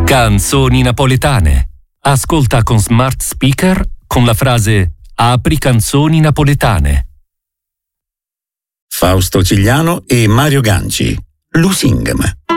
Canzoni napoletane. Ascolta con smart speaker con la frase "Apri canzoni napoletane". Fausto Cigliano e Mario Ganci. Lusingam.